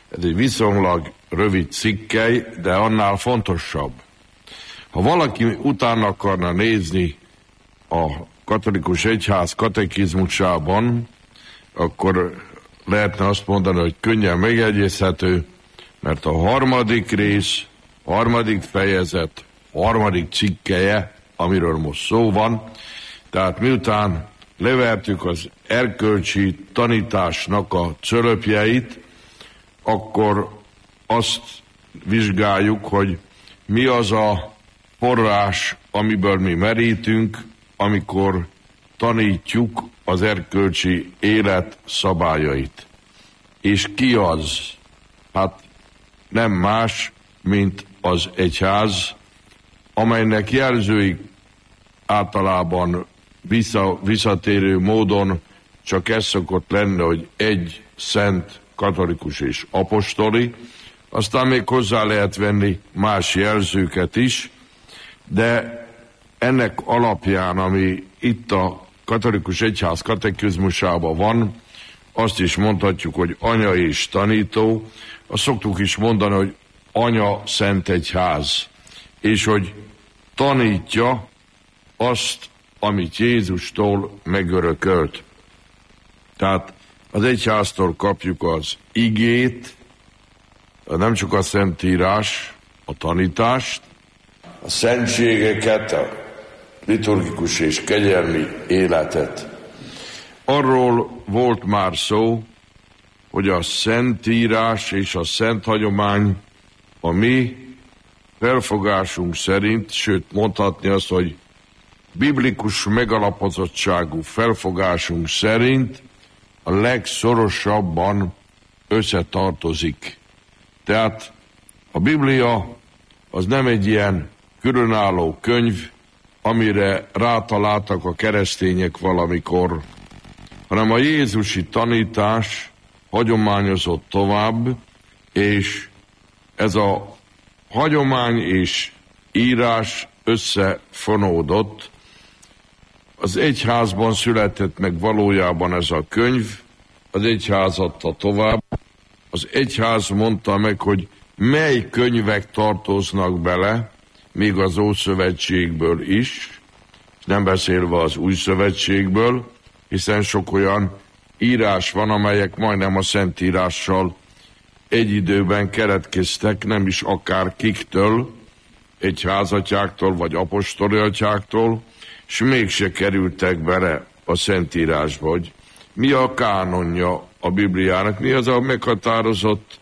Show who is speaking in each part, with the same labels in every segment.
Speaker 1: Ez egy viszonylag rövid cikkely, de annál fontosabb. Ha valaki utána akarna nézni a katolikus egyház katekizmusában, akkor lehetne azt mondani, hogy könnyen megjegyezhető, mert a harmadik rész, harmadik fejezet, harmadik cikkelye, amiről most szó van, tehát miután levertük az erkölcsi tanításnak a cölöpjeit, akkor azt vizsgáljuk, hogy mi az a forrás, amiből mi merítünk, amikor tanítjuk az erkölcsi élet szabályait. És ki az? Hát nem más, mint az egyház, amelynek jelzői általában visszatérő módon csak ez szokott lenni, hogy egy szent, katolikus és apostoli, aztán még hozzá lehet venni más jelzőket is, de ennek alapján, ami itt a katolikus egyház katekizmusában van, azt is mondhatjuk, hogy anya és tanító, azt szoktuk is mondani, hogy anya szent egyház, és hogy tanítja azt, amit Jézustól megörökölt. Tehát az egyháztól kapjuk az igét, nem csak a szentírás, a tanítást, a szentségeket, a liturgikus és kegyelmi életet. Arról volt már szó, hogy a szentírás és a szent hagyomány a mi felfogásunk szerint, sőt mondhatni azt, hogy biblikus megalapozottságú felfogásunk szerint a legszorosabban összetartozik. Tehát a Biblia az nem egy ilyen különálló könyv, amire rátaláltak a keresztények valamikor, hanem a jézusi tanítás hagyományozott tovább, és ez a hagyomány és írás összefonódott. Az egyházban született meg valójában ez a könyv, az egyház adta tovább. Az egyház mondta meg, hogy mely könyvek tartoznak bele, még az Ószövetségből is, nem beszélve az Új Szövetségből, hiszen sok olyan írás van, amelyek majdnem a Szentírással egy időben keletkeztek, nem is akár kiktől, egyházatyáktól vagy apostoli atyáktól, és mégse kerültek bele a Szentírásba, hogy mi a kánonja a Bibliának, mi az a meghatározott,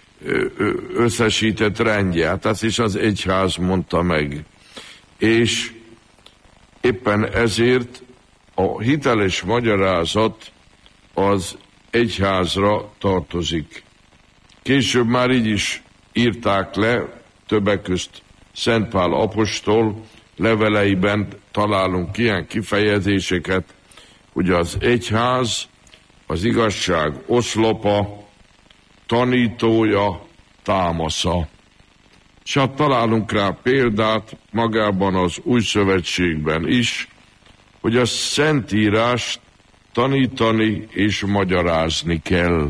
Speaker 1: összesített rendje. Hát ezt is az egyház mondta meg. És éppen ezért a hiteles magyarázat az egyházra tartozik. Később már így is írták le, többek közt Szent Pál apostol leveleiben találunk ilyen kifejezéseket, hogy az egyház az igazság oszlopa, tanítója, támasza. És hát találunk rá példát magában az Új Szövetségben is, hogy a Szentírást tanítani és magyarázni kell.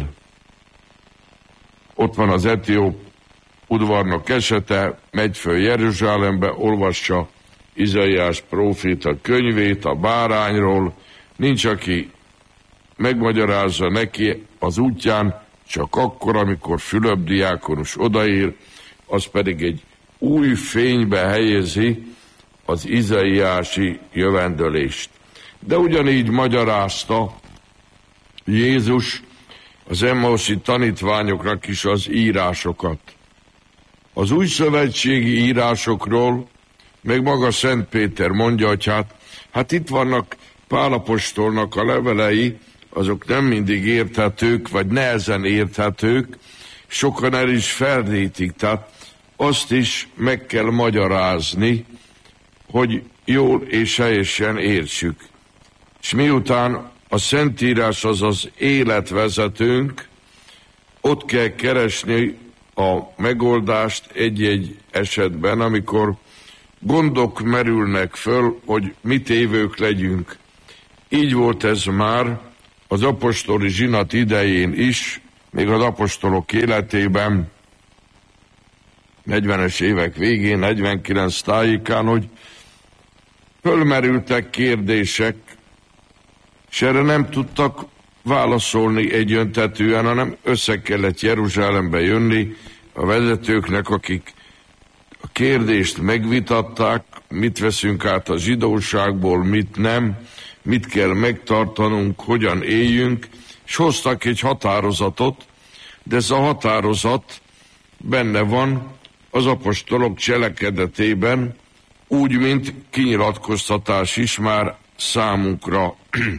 Speaker 1: Ott van az etióp udvarnok esete, megy föl Jeruzsálembe, olvassa Izaiás próféta könyvét a bárányról, nincs, aki megmagyarázza neki az útján, csak akkor, amikor Fülöp diákonus odaér, az pedig egy új fénybe helyezi az izaiási jövendőlést. De ugyanígy magyarázta Jézus az emmauszi tanítványoknak is az írásokat. Az új szövetségi írásokról meg maga Szent Péter mondja, hogy hát itt vannak Pál apostolnak a levelei, azok nem mindig érthetők, vagy nehezen érthetők, sokan el is ferdítik, tehát azt is meg kell magyarázni, hogy jól és helyesen értsük. És miután a Szentírás az az életvezetőnk, ott kell keresni a megoldást egy-egy esetben, amikor gondok merülnek föl, hogy mit évők legyünk. Így volt ez már az apostoli zsinat idején is, még az apostolok életében, 40-es évek végén, 49 tájékán, hogy fölmerültek kérdések, és erre nem tudtak válaszolni egyöntetűen, hanem össze kellett Jeruzsálembe jönni a vezetőknek, akik a kérdést megvitatták, mit veszünk át a zsidóságból, mit nem, mit kell megtartanunk, hogyan éljünk, és hoztak egy határozatot, de ez a határozat benne van az apostolok cselekedetében, úgy, mint kinyilatkoztatás is már számunkra.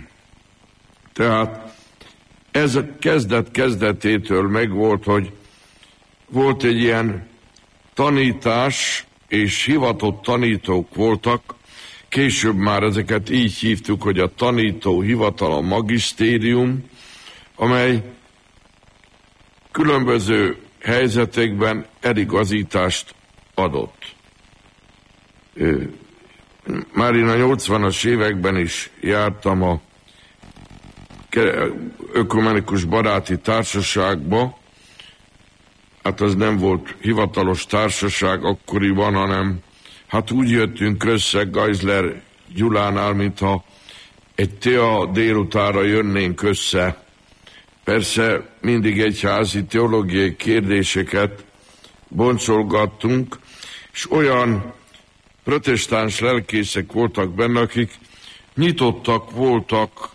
Speaker 1: Tehát ez a kezdetétől megvolt, hogy volt egy ilyen tanítás, és hivatott tanítók voltak, később már ezeket így hívtuk, hogy a tanító hivatal, a magisztérium, amely különböző helyzetekben eligazítást adott. Már én a 80-as években is jártam a ökumenikus baráti társaságba, hát az nem volt hivatalos társaság akkoriban, hanem hát úgy jöttünk össze Geisler Gyulánál, mintha egy tea délutára jönnénk össze. Persze mindig egyházi teológiai kérdéseket boncolgattunk, és olyan protestáns lelkészek voltak benne, akik nyitottak voltak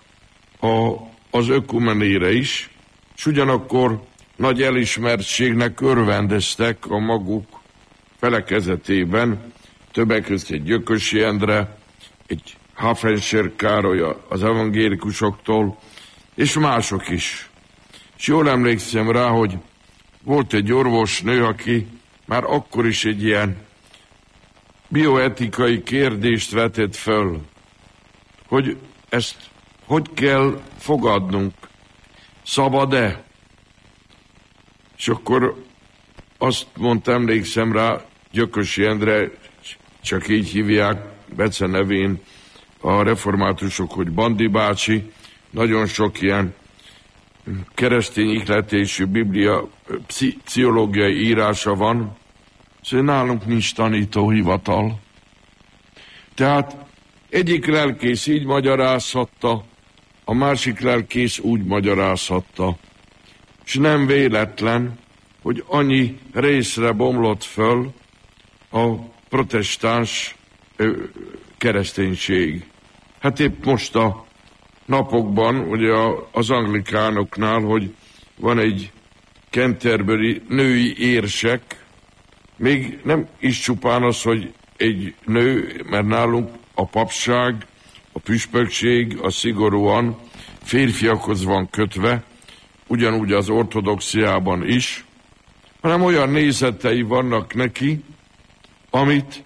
Speaker 1: az ökumenére is, és ugyanakkor nagy elismertségnek örvendeztek a maguk felekezetében, többek között egy Gyökösi Endre, egy Hafenser Károly az evangélikusoktól, és mások is. És jól emlékszem rá, hogy volt egy orvosnő, aki már akkor is egy ilyen bioetikai kérdést vetett föl, hogy ezt hogy kell fogadnunk, szabad-e? És akkor azt mondta, emlékszem rá, Gyökösi Endre, csak így hívják Bece nevén a reformátusok, hogy Bandi bácsi, nagyon sok ilyen keresztény ihletésű pszichológiai írása van, szóval nálunk nincs tanítóhivatal. Tehát egyik lelkész így magyarázhatta, a másik lelkész úgy magyarázhatta. És nem véletlen, hogy annyi részre bomlott föl a protestáns kereszténység. Hát épp most a napokban, ugye az anglikánoknál, hogy van egy Canterbury női érsek, még nem is csupán az, hogy egy nő, mert nálunk a papság, a püspökség, a szigorúan férfiakhoz van kötve, ugyanúgy az ortodoxiában is, hanem olyan nézetei vannak neki, amit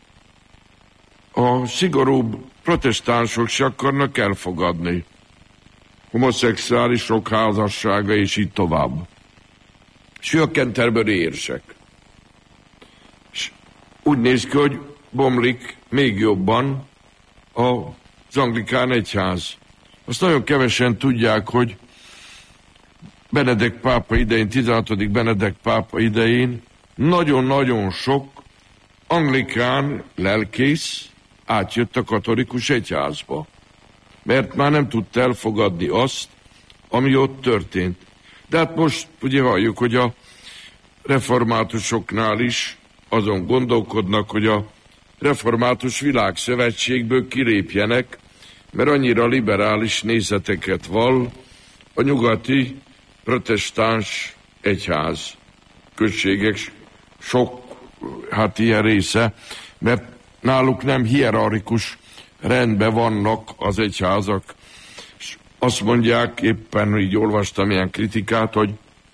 Speaker 1: a szigorúbb protestánsok se akarnak elfogadni. Homoszexuálisok házassága, és így tovább. És ő a Canterbury érsek. És úgy néz ki, hogy bomlik még jobban az anglikán egyház. Azt nagyon kevesen tudják, hogy Benedek pápa idején, 16. Benedek pápa idején nagyon-nagyon sok anglikán lelkész átjött a katolikus egyházba, mert már nem tudta elfogadni azt, ami ott történt. De hát most ugye halljuk, hogy a reformátusoknál is azon gondolkodnak, hogy a református világszövetségből kilépjenek, mert annyira liberális nézeteket vall a nyugati protestáns egyház községek sok, hát ilyen része, mert náluk nem hierarchikus rendben vannak az egyházak. És azt mondják, éppen így olvastam ilyen kritikát, hogy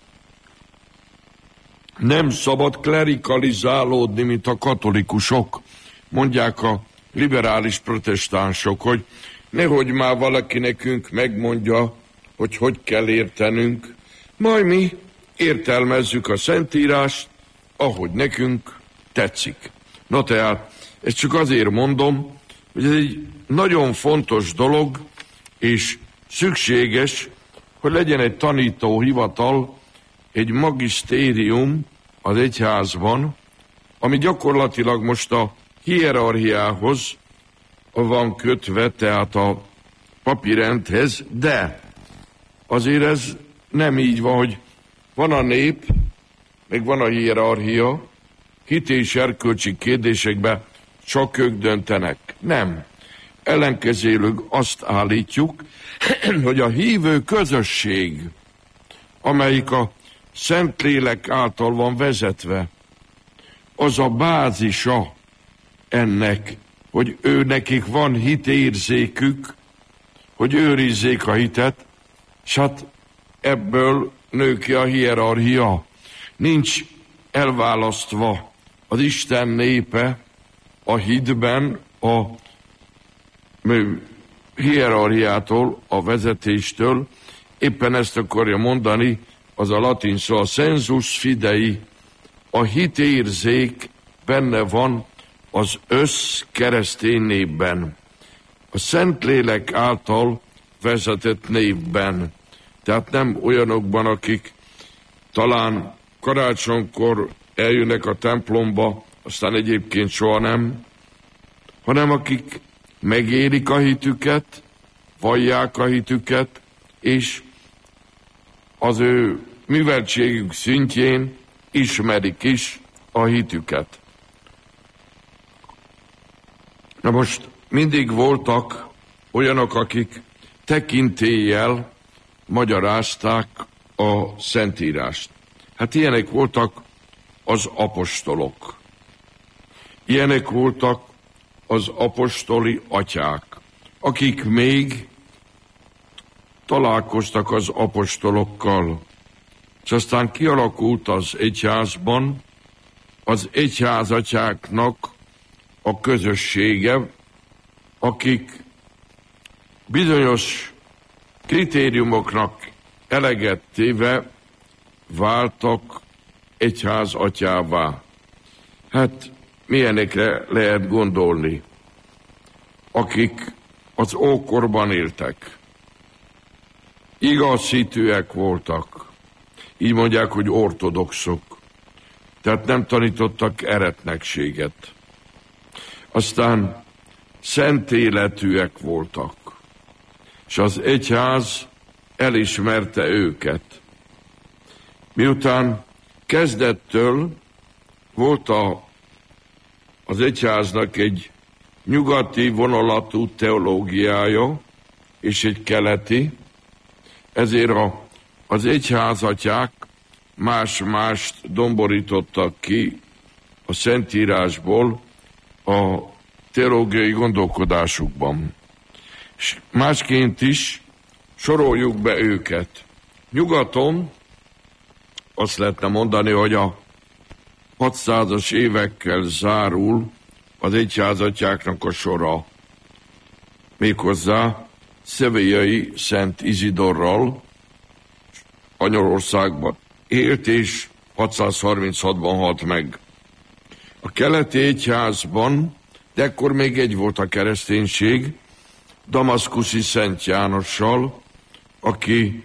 Speaker 1: nem szabad klerikalizálódni, mint a katolikusok, mondják a liberális protestánsok, hogy nehogy már valaki nekünk megmondja, hogy hogy kell értenünk, majd mi értelmezzük a Szentírást, ahogy nekünk tetszik. Na tehát, ezt csak azért mondom, hogy ez egy nagyon fontos dolog, és szükséges, hogy legyen egy tanítóhivatal, egy magisztérium az egyházban, ami gyakorlatilag most a hierarchiához van kötve, tehát a papírrendhez, de azért ez nem így van, hogy van a nép, meg van a hierarchia, hit és erkölcsi kérdésekben csak ők döntenek. Nem. Ellenkezőleg azt állítjuk, hogy a hívő közösség, amelyik a Szentlélek által van vezetve, az a bázisa ennek, hogy nekik van hitérzékük, hogy őrizzék a hitet, s hát ebből nő ki a hierarchia. Nincs elválasztva az Isten népe a hitben a hierarchiától, a vezetéstől. Éppen ezt akarja mondani az a latin szó, a sensus fidei, a hitérzék benne van az keresztény népben, a Szentlélek által vezetett népben. Tehát nem olyanokban, akik talán karácsonykor eljönnek a templomba, aztán egyébként soha nem, hanem akik megérik a hitüket, vallják a hitüket, és az ő műveltségük szintjén ismerik is a hitüket. Na most mindig voltak olyanok, akik tekintéllyel magyarázták a Szentírást. Hát ilyenek voltak az apostolok. Ilyenek voltak az apostoli atyák, akik még találkoztak az apostolokkal. És aztán kialakult az egyházban az egyházatyáknak a közössége, akik bizonyos kritériumoknak eleget téve váltak egyházatyává. Hát milyenekre lehet gondolni, akik az ókorban éltek. Igaz hitűek voltak, így mondják, hogy ortodoxok, tehát nem tanítottak eretnekséget. Aztán szent életűek voltak, és az egyház elismerte őket. Miután kezdettől volt az egyháznak egy nyugati vonulatú teológiája, és egy keleti, ezért az egyházatyák más-mást domborítottak ki a Szentírásból a teológiai gondolkodásukban. És másként is soroljuk be őket. Nyugaton azt lehetne mondani, hogy a 600-as évekkel zárul az egyházatyáknak a sora. Méghozzá Szevélyai Szent Izidorral Spanyolországban élt, és 636-ban halt meg. A keleti egyházban, de ekkor még egy volt a kereszténység, damaszkuszi Szent Jánossal, aki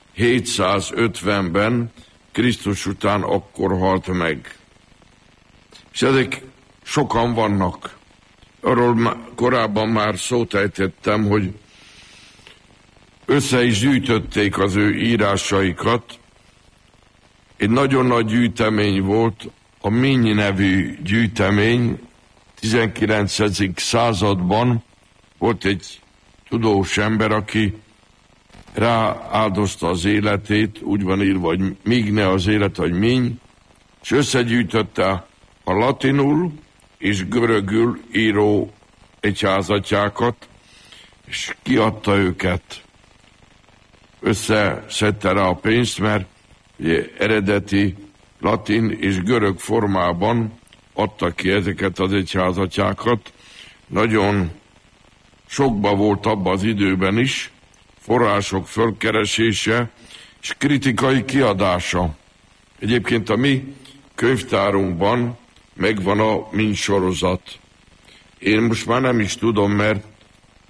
Speaker 1: 750-ben Krisztus után akkor halt meg. És ezek sokan vannak. Arról korábban már szót ejtettem, hogy össze is gyűjtötték az ő írásaikat. Egy nagyon nagy gyűjtemény volt, a Minny nevű gyűjtemény. 19. században volt egy tudós ember, aki rááldozta az életét, úgy van írva, hogy Migne az élet, hogy Minny, és összegyűjtötte a latinul és görögül író egyházatyákat, és kiadta őket. Összeszedte rá a pénzt, mert ugye eredeti latin és görög formában adta ki ezeket az egyházatyákat. Nagyon sokba volt abban az időben is, források fölkeresése és kritikai kiadása. Egyébként a mi könyvtárunkban megvan a Minny sorozat. Én most már nem is tudom, mert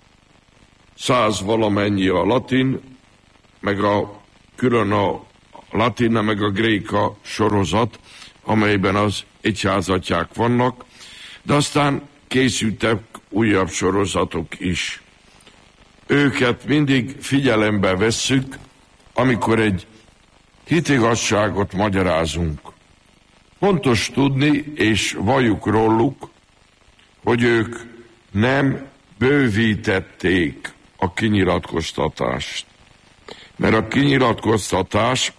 Speaker 1: 100 valamennyi a latin, meg külön Latina meg a Gréka sorozat, amelyben az egyházatják vannak, de aztán készültek újabb sorozatok is. Őket mindig figyelembe vesszük, amikor egy hitigazságot magyarázunk. Fontos tudni, és valljuk róluk, hogy ők nem bővítették a kinyilatkoztatást. Mert a kinyilatkoztatás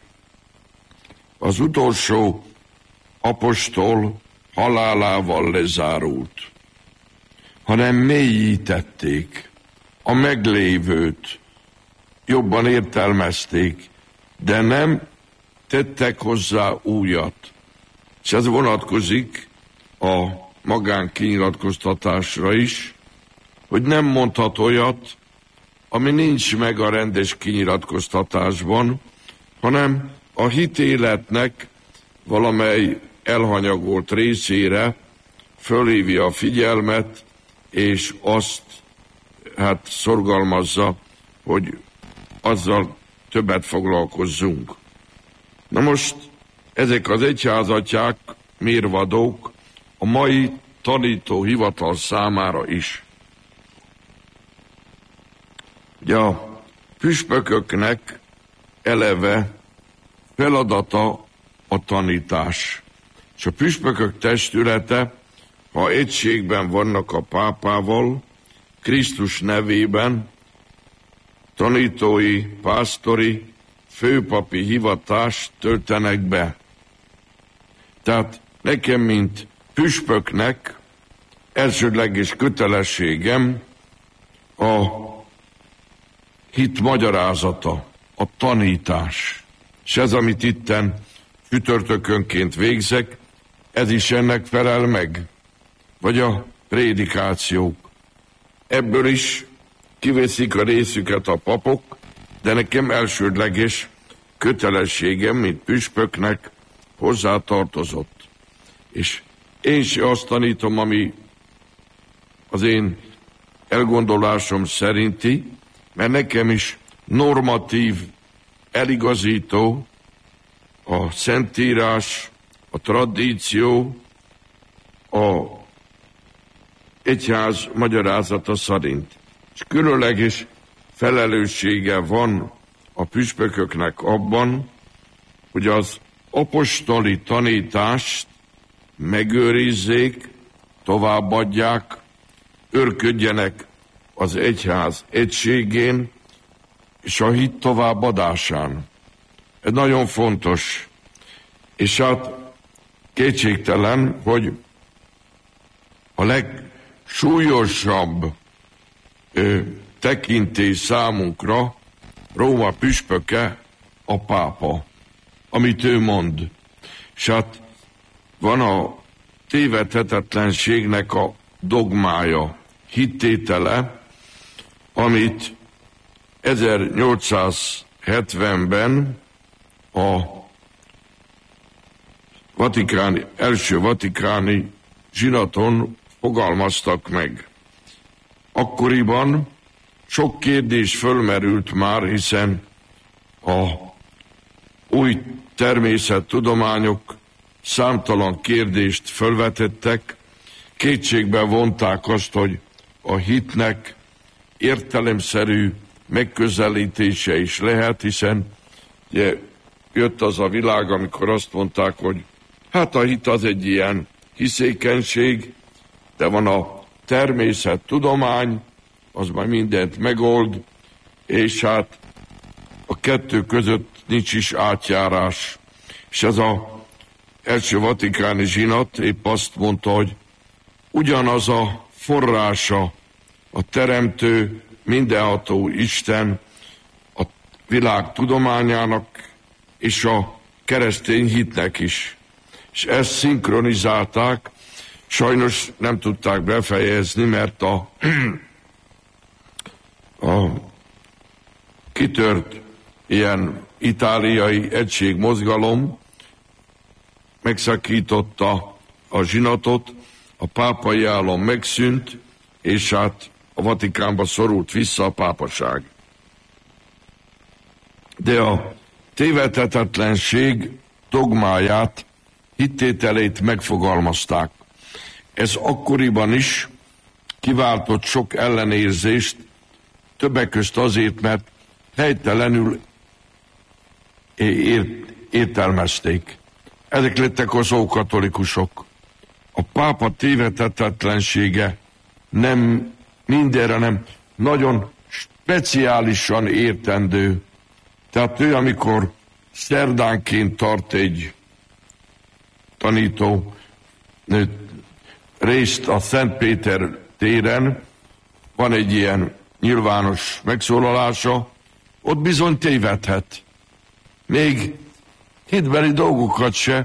Speaker 1: az utolsó apostol halálával lezárult, hanem mélyítették a meglévőt, jobban értelmezték, de nem tettek hozzá újat. És ez vonatkozik a magánkinyilatkoztatásra is, hogy nem mondhat olyat, ami nincs meg a rendes kinyilatkoztatásban, hanem a hitéletnek valamely elhanyagolt részére fölhívja a figyelmet, és azt szorgalmazza, hogy azzal többet foglalkozzunk. Na most ezek az egyházatják, mérvadók a mai tanítóhivatal számára is. Ugye a püspököknek eleve feladata a tanítás. És a püspökök testülete, ha egységben vannak a pápával, Krisztus nevében, tanítói, pásztori, főpapi hivatást töltenek be. Tehát nekem, mint püspöknek elsődleges kötelességem a hit magyarázata, a tanítás. És ez, amit itten csütörtökönként végzek, ez is ennek felel meg. Vagy a prédikációk. Ebből is kiveszik a részüket a papok, de nekem elsődleges kötelességem, mint püspöknek hozzátartozott. És én se azt tanítom, ami az én elgondolásom szerinti, mert nekem is normatív, eligazító a Szentírás, a tradíció, a egyház magyarázata szerint. És különleges felelőssége van a püspököknek abban, hogy az apostoli tanítást megőrizzék, továbbadják, őrködjenek az egyház egységén és a hit továbbadásán. Ez nagyon fontos. És kétségtelen, hogy a legsúlyosabb tekintély számunkra Róma püspöke a pápa, amit ő mond. És van a tévedhetetlenségnek a dogmája, hittétele, amit 1870-ben a első vatikáni zsinaton fogalmaztak meg. Akkoriban sok kérdés fölmerült már, hiszen a új természettudományok számtalan kérdést fölvetettek, kétségbe vonták azt, hogy a hitnek értelemszerű megközelítése is lehet, hiszen ugye, jött az a világ, amikor azt mondták, hogy a hit az egy ilyen hiszékenység, de van a természettudomány, az majd mindent megold, és a kettő között nincs is átjárás. És ez az első vatikáni zsinat épp azt mondta, hogy ugyanaz a forrása a teremtő, mindenható Isten a világ tudományának és a keresztény hitnek is. És ezt szinkronizálták, sajnos nem tudták befejezni, mert a kitört ilyen itáliai egységmozgalom megszakította a zsinatot, a pápai állam megszűnt, és a Vatikánba szorult vissza a pápaság. De a tévedhetetlenség dogmáját, hittételét megfogalmazták. Ez akkoriban is kiváltott sok ellenérzést, többek közt azért, mert helytelenül értelmezték. Ezek lettek az ókatolikusok. A pápa tévedhetetlensége nem mindenre, nem nagyon speciálisan értendő. Tehát ő, amikor szerdánként tart egy tanító részt a Szent Péter téren, van egy ilyen nyilvános megszólalása, ott bizony tévedhet. Még hitbeli dolgokat se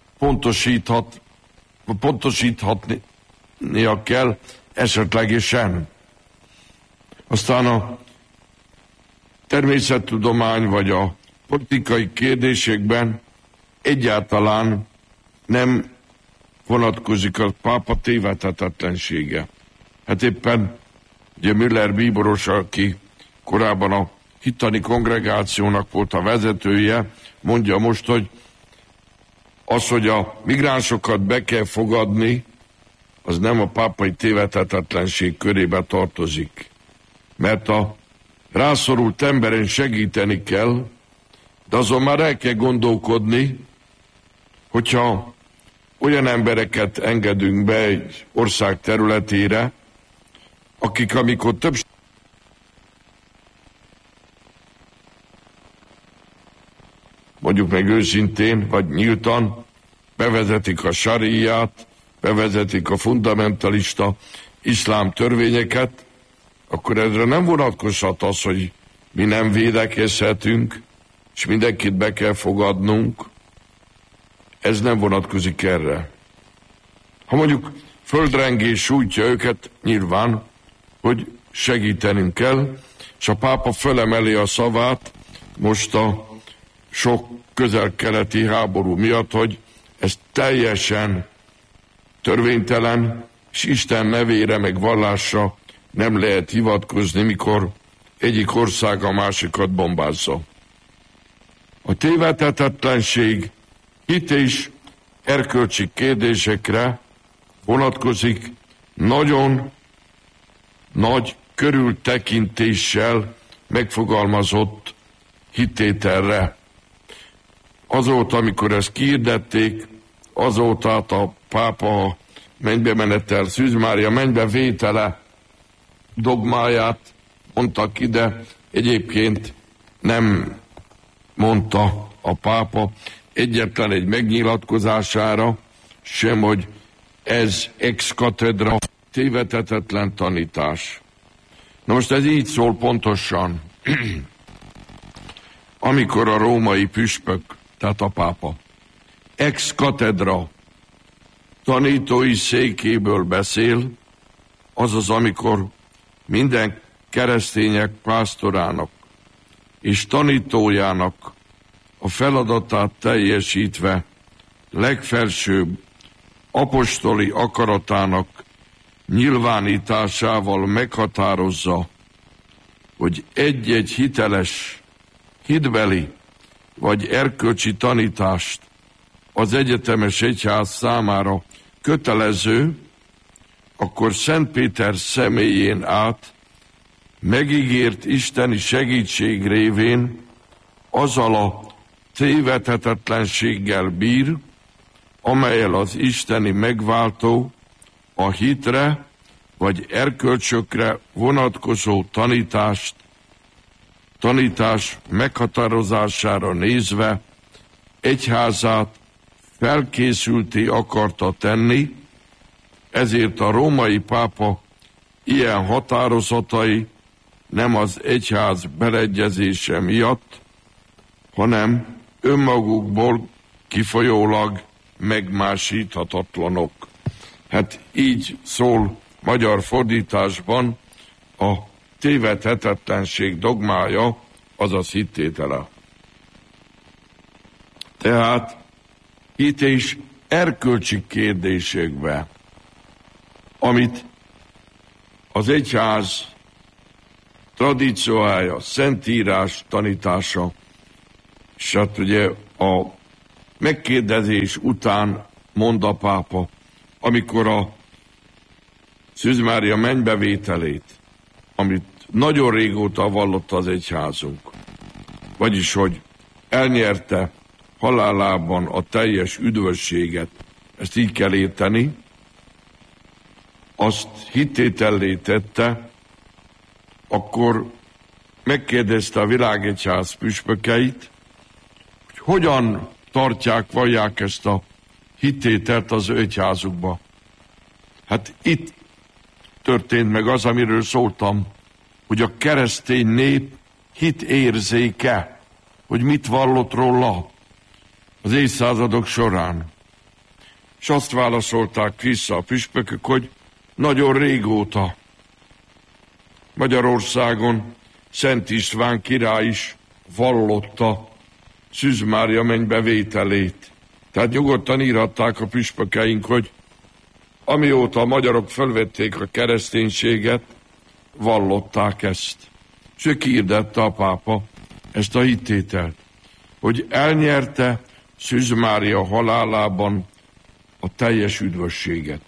Speaker 1: pontosíthatnia kell esetlegesen. Aztán a természettudomány vagy a politikai kérdésekben egyáltalán nem vonatkozik a pápa tévedhetetlensége. Hát éppen ugye Müller bíboros, aki korábban a hittani kongregációnak volt a vezetője, mondja most, hogy az, hogy a migránsokat be kell fogadni, az nem a pápai tévedhetetlenség körébe tartozik. Mert a rászorult emberen segíteni kell, de azon már el kell gondolkodni, hogyha olyan embereket engedünk be egy ország területére, akik amikor több mondjuk meg őszintén, vagy nyíltan bevezetik a sariát, bevezetik a fundamentalista iszlám törvényeket, akkor ezre nem vonatkozhat az, hogy mi nem védekezhetünk, és mindenkit be kell fogadnunk. Ez nem vonatkozik erre. Ha mondjuk földrengés sújtja őket, nyilván, hogy segítenünk kell, és a pápa fölemeli a szavát most a sok közel-keleti háború miatt, hogy ez teljesen törvénytelen, és Isten nevére meg vallásra nem lehet hivatkozni, mikor egyik ország a másikat bombázza. A tévedhetetlenség hit és erkölcsi kérdésekre vonatkozik, nagyon nagy körültekintéssel megfogalmazott hittételre. Azóta, amikor ezt kihirdették, azóta a pápa a mennybe menettel, Szűz Mária mennybe vétele dogmáját mondta ki, de egyébként nem mondta a pápa egyetlen egy megnyilatkozására sem, hogy ez ex cathedra tévedhetetlen tanítás. Na most ez így szól pontosan, amikor a római püspök, tehát a pápa, ex cathedra tanítói székéből beszél, azaz amikor minden keresztények pásztorának és tanítójának a feladatát teljesítve legfelsőbb apostoli akaratának nyilvánításával meghatározza, hogy egy-egy hiteles, hitbeli vagy erkölcsi tanítást az egyetemes egyház számára kötelező, akkor Szent Péter személyén át megígért isteni segítség révén azzal a tévedhetetlenséggel bír, amellyel az isteni megváltó a hitre vagy erkölcsökre vonatkozó tanítás meghatározására nézve egyházát felkészülté akarta tenni, ezért a római pápa ilyen határozatai nem az egyház beleegyezése miatt, hanem önmagukból kifolyólag megmásíthatatlanok. Hát így szól magyar fordításban a tévedhetetlenség dogmája, azaz hittétele. Tehát hit és erkölcsi kérdésekbe, amit az egyház tradíciója, szentírás tanítása És hát ugye a megkérdezés után mond a pápa, amikor a Szűz Mária mennybevételét, amit nagyon régóta vallotta az egyházunk, vagyis, hogy elnyerte halálában a teljes üdvösséget, ezt így kell érteni, azt hittétellé tette, akkor megkérdezte a világegyház püspökeit, hogy hogyan tartják, vallják ezt a hittételt az ő egyházukba. Hát itt történt meg az, amiről szóltam, hogy a keresztény nép hitérzéke, hogy mit vallott róla az évszázadok során. És azt válaszolták vissza a püspökök, hogy nagyon régóta Magyarországon Szent István király is vallotta Szűz Mária mennybevételét. Tehát nyugodtan írhatták a püspökeink, hogy amióta a magyarok fölvették a kereszténységet, vallották ezt. És ő kiirdette a pápa ezt a hittételt, hogy elnyerte Szűz Mária halálában a teljes üdvösséget.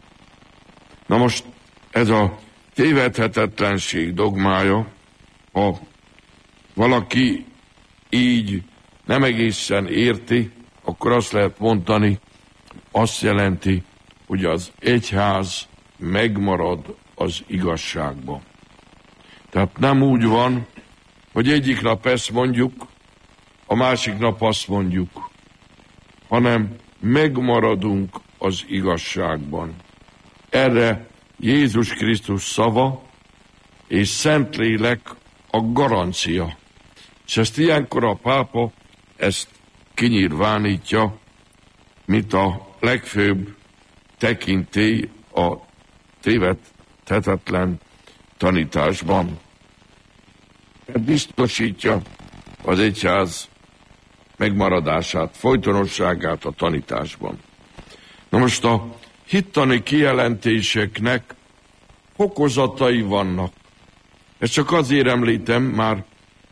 Speaker 1: Na most ez a tévedhetetlenség dogmája, ha valaki így nem egészen érti, akkor azt lehet mondani, azt jelenti, hogy az egyház megmarad az igazságban. Tehát nem úgy van, hogy egyik nap ezt mondjuk, a másik nap azt mondjuk, hanem megmaradunk az igazságban. Erre Jézus Krisztus szava és Szentlélek a garancia. És ezt ilyenkor a pápa ezt kinyilvánítja, mint a legfőbb tekintély a tévedhetetlen tanításban. Ez biztosítja az egyház megmaradását, folytonosságát a tanításban. Na most a hittani kijelentéseknek fokozatai vannak. Ezt csak azért említem, már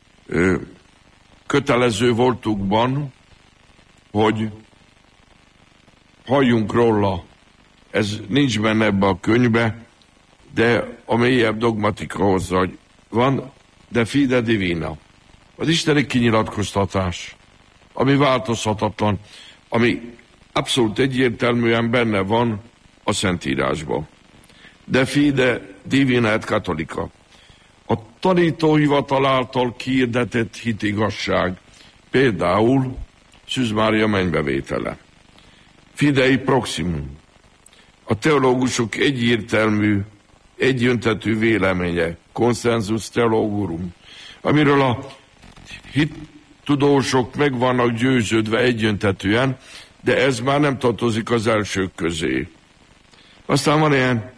Speaker 1: kötelező voltukban, hogy halljunk róla. Ez nincs benne ebbe a könyvbe, de a mélyebb dogmatika hozza, hogy van de fide divina. Az isteni kinyilatkoztatás, ami változhatatlan, ami abszolút egyértelműen benne van a Szentírásban. De fide divina et catholica. A tanítóhivatal által kihirdetett hitigazság, például Szűz Mária mennybevétele. Fidei proximum. A teológusok egyértelmű, egyöntetű véleménye, consensus theologorum, amiről a hittudósok meg vannak győződve egyöntetűen, de ez már nem tartozik az elsők közé. Aztán van ilyen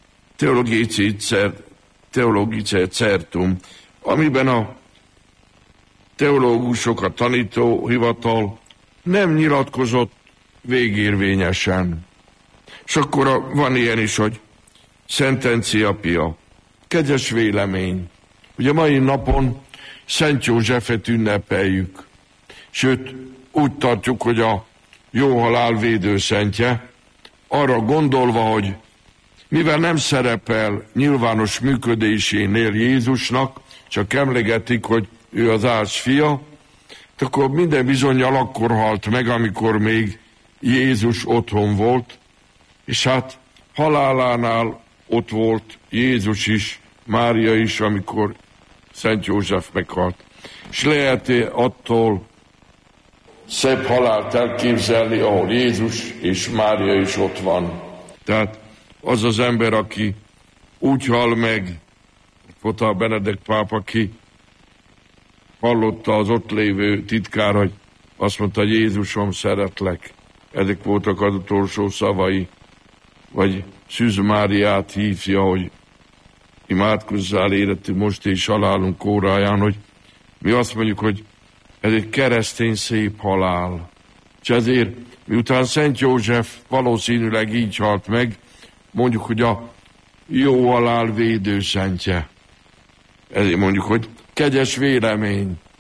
Speaker 1: teologice certum, amiben a teológusok, a tanítóhivatal nem nyilatkozott végérvényesen. És akkor van ilyen is, hogy sentencia pia, kegyes vélemény. Ugye mai napon Szent Józsefet ünnepeljük, sőt úgy tartjuk, hogy a jó halál védőszentje, arra gondolva, hogy mivel nem szerepel nyilvános működésénél Jézusnak, csak emlegetik, hogy ő az ács fia, akkor minden bizonnyal akkor halt meg, amikor még Jézus otthon volt, és hát halálánál ott volt Jézus is, Mária is, amikor Szent József meghalt. És lehet attól szebb halált elképzelni, ahol Jézus és Mária is ott van. Tehát az az ember, aki úgy hal meg, volt a Benedek pápa, aki hallotta az ott lévő titkár, hogy azt mondta, hogy Jézusom, szeretlek. Ezek voltak az utolsó szavai. Vagy Szűz Máriát hívja, hogy imádkozzál életünk most és halálunk óráján, hogy mi azt mondjuk, hogy ez egy keresztény szép halál. És ezért, miután Szent József valószínűleg így halt meg, mondjuk, hogy a jó halál védőszentje. Ezért mondjuk, hogy kegyes vélemény.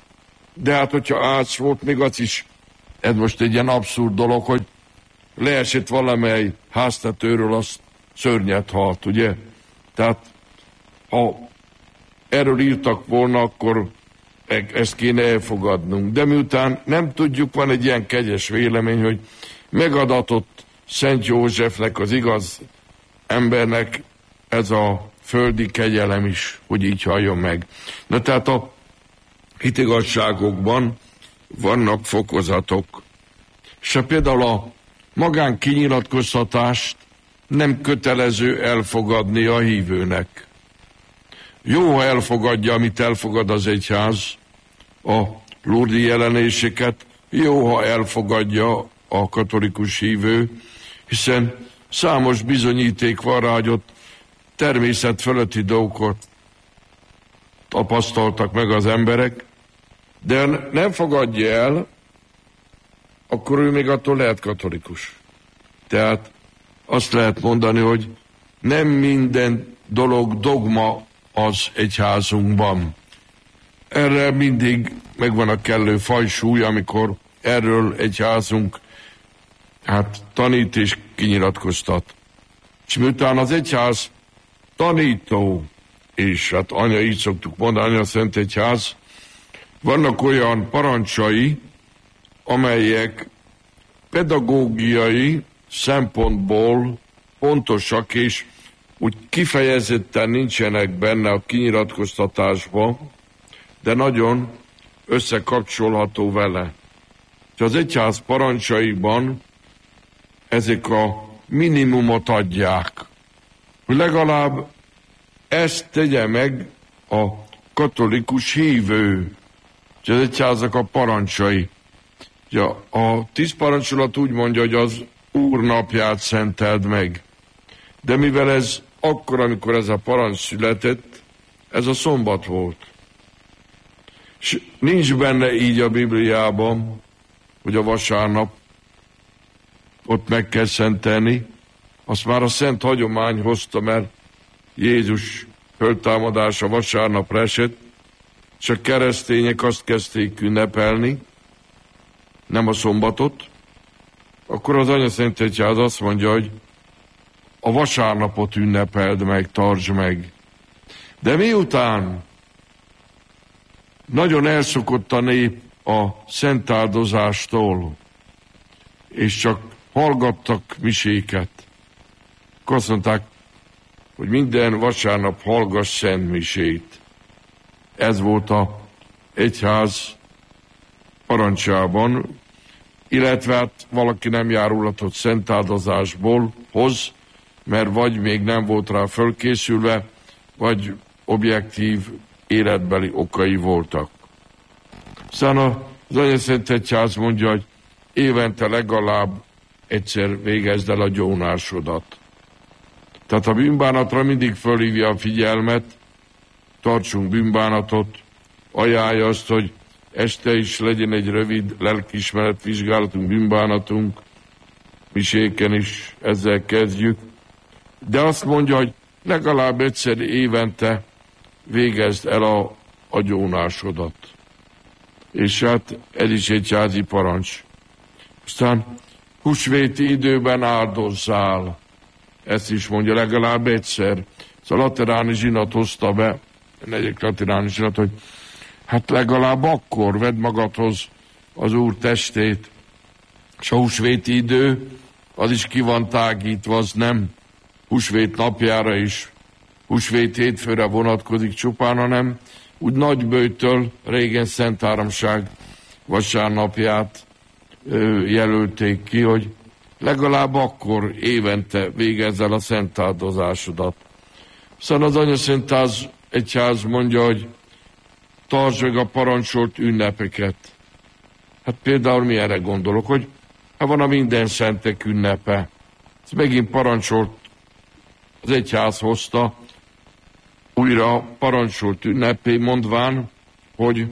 Speaker 1: De hát, hogyha ács volt, még az is, ez most egy ilyen abszurd dolog, hogy leesett valamely háztetőről, az szörnyet halt, ugye? Tehát, ha erről írtak volna, akkor ezt kéne elfogadnunk. De miután nem tudjuk, van egy ilyen kegyes vélemény, hogy megadatott Szent Józsefnek, az igaz embernek ez a földi kegyelem is, hogy így halljon meg. Na tehát a hitigasságokban vannak fokozatok. És például a magán kinyilatkoztatást nem kötelező elfogadni a hívőnek. Jó, ha elfogadja, amit elfogad az egyház, a lurdi jelenéseket, jó, ha elfogadja a katolikus hívő, hiszen számos bizonyíték van rá, hogy ott természet fölötti dolgokat tapasztaltak meg az emberek, de nem fogadja el, akkor ő még attól lehet katolikus. Tehát azt lehet mondani, hogy nem minden dolog dogma az egyházunkban. Erre mindig megvan a kellő fajsúly, amikor erről egyházunk tanít és kinyilatkoztat. És miután az egyház tanító, és anya, így szoktuk mondani, a Szent Egyház, vannak olyan parancsai, amelyek pedagógiai szempontból pontosak, és úgy kifejezetten nincsenek benne a kinyilatkoztatásban, de nagyon összekapcsolható vele. És az egyház parancsaiban ezek a minimumot adják, hogy legalább ezt tegye meg a katolikus hívő. És az egyházak a parancsai. Ja, a 10 parancsolat úgy mondja, hogy az Úr napját szenteld meg. De mivel ez akkor, amikor ez a parancs született, ez a szombat volt. És nincs benne így a Bibliában, hogy a vasárnap ott meg kell szentelni. Azt már a szent hagyomány hozta, mert Jézus föltámadása vasárnapra esett, és a keresztények azt kezdték ünnepelni, nem a szombatot, akkor az Anyaszent Egyház azt mondja, hogy a vasárnapot ünnepeld meg, tartsd meg. De miután nagyon elszokott a nép a szentáldozástól, és csak hallgattak miséket, akkor azt mondták, hogy minden vasárnap hallgass szent misét. Ez volt a egyház parancsában, illetve hát valaki nem járulhatott szentáldozásból hoz, mert vagy még nem volt rá fölkészülve, vagy objektív életbeli okai voltak. Aztán az Anyaszent Egyház mondja, hogy évente legalább egyszer végezd el a gyónásodat. Tehát a bűnbánatra mindig fölhívja a figyelmet, tartsunk bűnbánatot, ajánlja azt, hogy este is legyen egy rövid lelkiismeret vizsgálatunk, bűnbánatunk, miséken is ezzel kezdjük. De azt mondja, hogy legalább egyszer évente végezd el a gyónásodat. És hát ez is egy egyházi parancs. Aztán húsvéti időben áldozzál. Ezt is mondja legalább egyszer. Ez a lateráni zsinat hozta be, a negyedik lateráni zsinat, hogy hát legalább akkor vedd magadhoz az Úr testét. És a húsvéti idő, az is ki van tágítva, az nem húsvét napjára is, húsvét hétfőre vonatkozik csupán, hanem úgy Nagyböjtől régen Szent Háromság vasárnapját jelölték ki, hogy legalább akkor évente végezz el a szentáldozásodat. Szóval az Anyaszent Egyház mondja, hogy tartsd meg a parancsolt ünnepeket. Hát például mi erre gondolok, hogy van a minden szentek ünnepe. Ez megint parancsolt, az egyház hozta, újra parancsolt ünnepé, mondván, hogy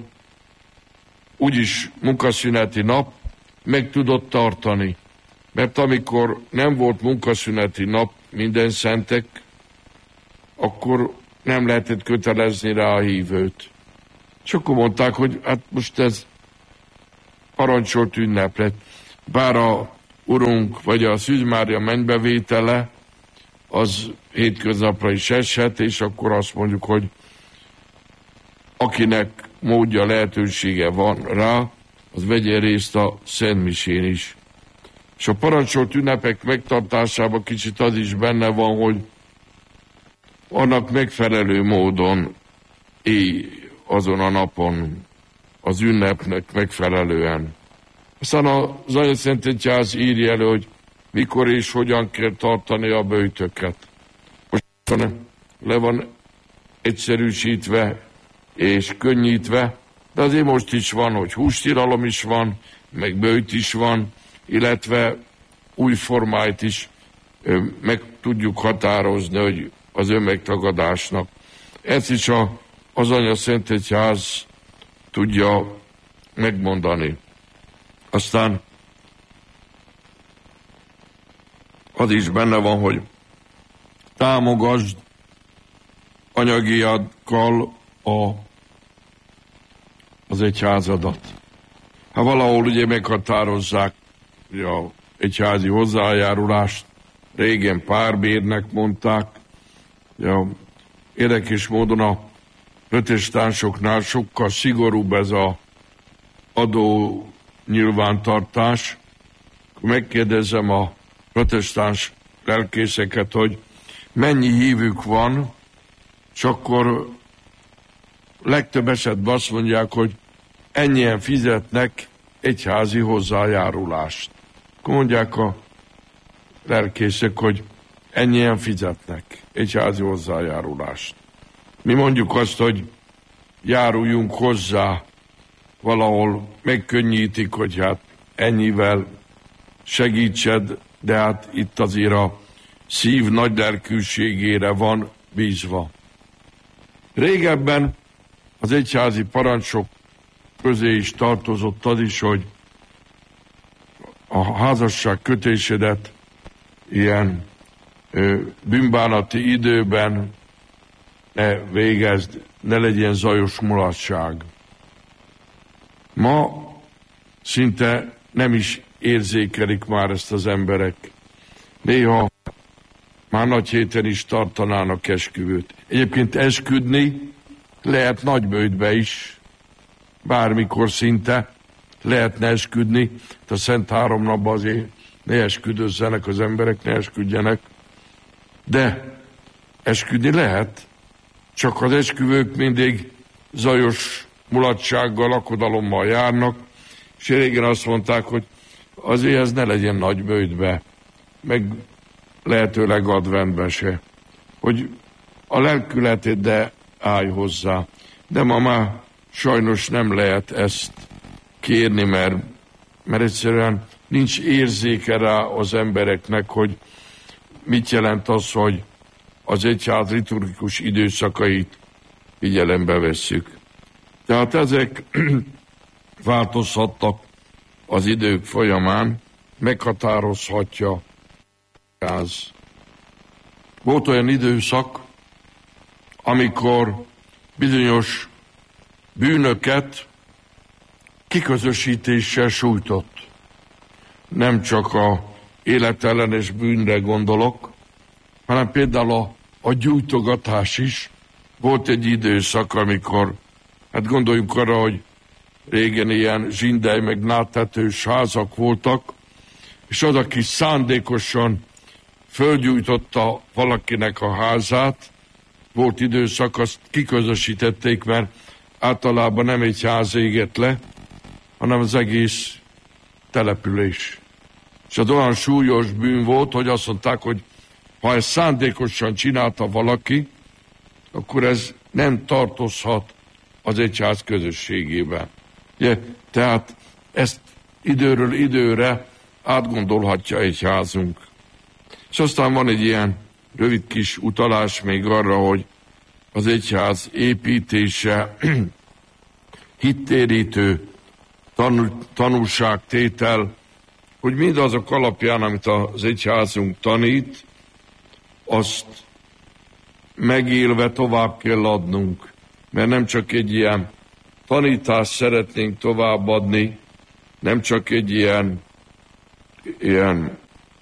Speaker 1: úgyis munkaszüneti nap meg tudott tartani. Mert amikor nem volt munkaszüneti nap minden szentek, akkor nem lehetett kötelezni rá a hívőt. És akkor mondták, hogy hát most ez parancsolt ünneplet. Bár a Urunk vagy a Szűz Mária mennybevétele az hétköznapra is eshet, és akkor azt mondjuk, hogy akinek módja, lehetősége van rá, az vegye részt a szentmisén is. És a parancsolt ünnepek megtartásában kicsit az is benne van, hogy annak megfelelő módon élj azon a napon, az ünnepnek megfelelően. Aztán az Anyaszentegyház írja elő, hogy mikor és hogyan kell tartani a böjtöket. Most le van egyszerűsítve és könnyítve, de azért most is van, hogy hústilalom is van, meg böjt is van, illetve új formáit is meg tudjuk határozni, hogy az önmegtagadásnak. Ezt is az Anyaszentegyház tudja megmondani. Aztán az is benne van, hogy támogasd anyagiakkal az egyházadat. Hát valahol ugye meghatározzák a egyházi hozzájárulást, régen párbérnek mondták. Ja, érdekes módon a protestánsoknál sokkal szigorúbb ez az adó nyilvántartás. Megkérdezem a protestáns lelkészeket, hogy mennyi hívük van, és akkor legtöbb esetben azt mondják, hogy ennyien fizetnek egyházi hozzájárulást. Akkor mondják a lelkészek, hogy ennyien fizetnek egyházi hozzájárulást. Mi mondjuk azt, hogy járuljunk hozzá, valahol megkönnyítik, hogy hát ennyivel segítsed, de hát itt azért a szív nagylelkűségére van bízva. Régebben az egyházi parancsok közé is tartozott az is, hogy a házasság kötésedet ilyen bűnbánati időben ne végezd, ne legyen zajos mulatság. Ma szinte nem is érzékelik már ezt az emberek. Néha már nagy héten is tartanának esküvőt. Egyébként esküdni lehet nagyböjtbe is, bármikor szinte lehetne esküdni. A Szent Háromnapban azért ne esküdözzenek az emberek, ne esküdjenek. De esküdni lehet, csak az esküvők mindig zajos mulatsággal, lakodalommal járnak, és régen azt mondták, hogy azért ez ne legyen nagyböjtbe, meg lehetőleg adventbe se, hogy a lelkületeddel állj hozzá. De ma már sajnos nem lehet ezt kérni, mert egyszerűen nincs érzéke rá az embereknek, hogy mit jelent az, hogy az egyház liturgikus időszakait figyelembe vesszük. Tehát ezek változhattak az idők folyamán, meghatározhatja az. Volt olyan időszak, amikor bizonyos bűnöket kiközösítéssel sújtott. Nem csak a életellenes bűnre gondolok, hanem például a gyújtogatás is. Volt egy időszak, amikor, hát gondoljunk arra, hogy régen ilyen zsindely meg nádtetős házak voltak, és az, aki szándékosan fölgyújtotta valakinek a házát, volt időszak, azt kiközösítették, mert általában nem egy ház égett le, hanem az egész település. És az olyan súlyos bűn volt, hogy azt mondták, hogy ha ezt szándékosan csinálta valaki, akkor ez nem tartozhat az egyház közösségében. Ugye, tehát ezt időről időre átgondolhatja egyházunk. És aztán van egy ilyen rövid kis utalás még arra, hogy az egyház építése, hittérítő tanúságtétel, hogy mindazok alapján, amit az egyházunk tanít, azt megélve tovább kell adnunk. Mert nem csak egy ilyen tanítást szeretnénk továbbadni, nem csak egy ilyen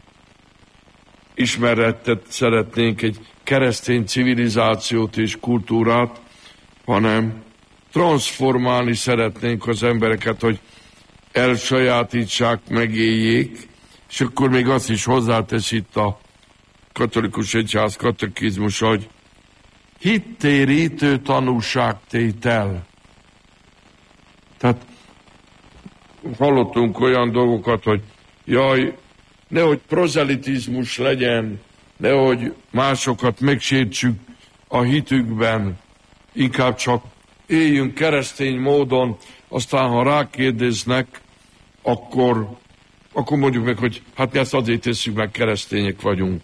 Speaker 1: ismeretet szeretnénk, egy keresztény civilizációt és kultúrát, hanem transformálni szeretnénk az embereket, hogy elsajátítsák, megéljék, és akkor még azt is hozzátesz itt a katolikus egyház katekizmus, hogy hittérítő tanúságtétel. Tehát hallottunk olyan dolgokat, hogy jaj, nehogy prozelitizmus legyen, nehogy másokat megsértsük a hitükben, inkább csak éljünk keresztény módon, aztán ha rákérdeznek, akkor mondjuk meg, hogy hát mi ezt azért tesszük meg, keresztények vagyunk.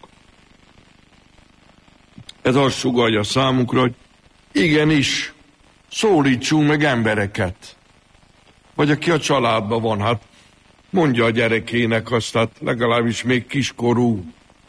Speaker 1: Ez azt sugallja számunkra, hogy igenis, szólítsunk meg embereket. Vagy aki a családban van, hát mondja a gyerekének azt, hát legalábbis még kiskorú,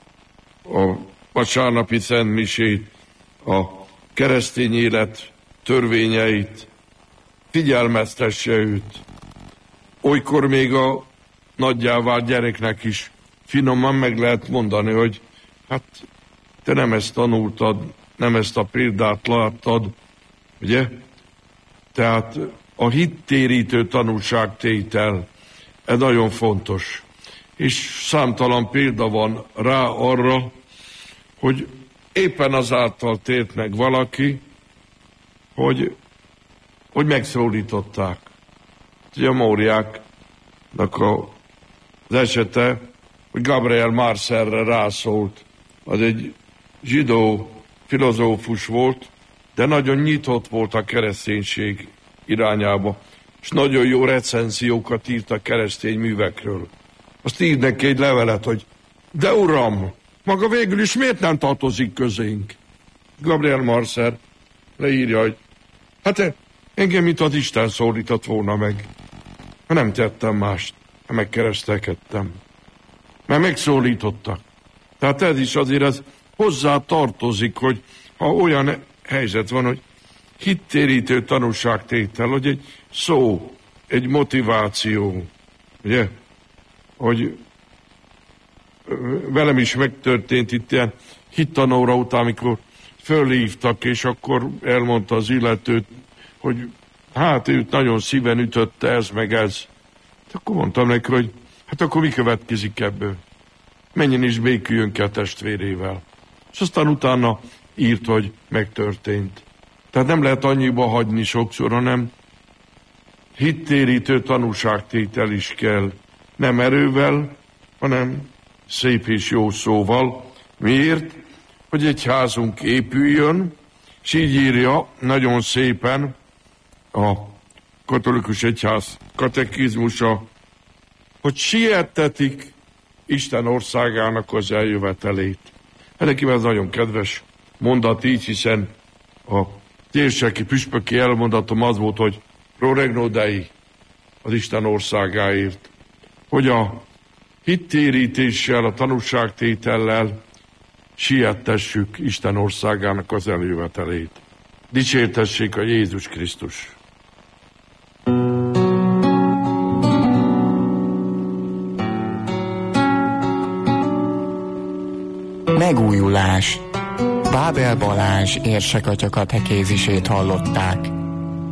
Speaker 1: a vasárnapi szentmisét, a keresztény élet törvényeit, figyelmeztesse őt. Olykor még a nagyjá vált gyereknek is finoman meg lehet mondani, hogy hát te nem ezt tanultad, nem ezt a példát láttad, ugye? Tehát a hittérítő tanúságtétel, ez nagyon fontos. És számtalan példa van rá arra, hogy éppen azáltal tért meg valaki, hogy megszólították. Ugye a Móriáknak az esete, hogy Gabriel Marcelre rászólt. Az egy zsidó filozófus volt, de nagyon nyitott volt a kereszténység irányába, és nagyon jó recenziókat írt a keresztény művekről. Azt ír neki egy levelet, hogy de uram, maga végül is miért nem tartozik közénk? Gabriel Marcel leírja, hogy hát engem itt az Isten szólított volna meg. Nem tettem mást, megkeresztelkedtem. Mert megszólítottak. Tehát ez is azért ez hozzá tartozik, hogy ha olyan helyzet van, hogy hittérítő tanúságtétel, hogy egy szó, egy motiváció, ugye, hogy velem is megtörtént itt ilyen hittanóra után, amikor fölhívtak, és akkor elmondta az illetőt, hogy hát őt nagyon szíven ütötte ez meg ez. De akkor mondtam neki, hogy hát akkor mi következik ebből? Menjen is béküljön ki a testvérével. És aztán utána írt, hogy megtörtént. Tehát nem lehet annyiba hagyni sokszor, hanem hittérítő tanúságtétel is kell. Nem erővel, hanem szép és jó szóval. Miért? Hogy egy házunk épüljön, és így írja nagyon szépen a katolikus egyház katekizmusa, hogy siettetik Isten országának az eljövetelét. Nekem ez nagyon kedves mondat így, hiszen a térseki püspöki elmondatom az volt, hogy pro regno Dei, az Isten országáért. Hogy a hittérítéssel, a tanúságtétellel siettessük Isten országának az eljövetelét. Dicsértessék a Jézus Krisztus!
Speaker 2: Megújulás. Bábel Balázs érsekatya katekézisét hallották.